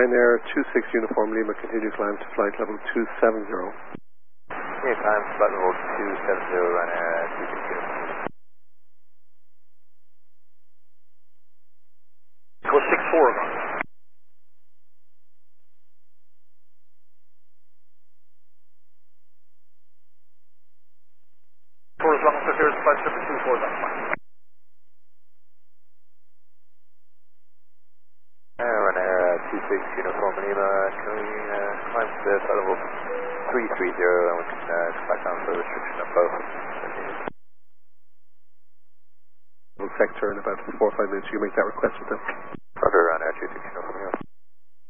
Ryanair 26 Uniform Lima, continue climb to flight level 270. Continue climb to flight level 270, Ryanair 26 Uniform. Equals 64 of them. For as long as the first flight trip is 24, that's fine. Ryanair 26 Uniform Lima, can we climb to flight level 330 and we can come back down to the restriction of both. Sector in about 4 or 5 minutes. You make that request with them.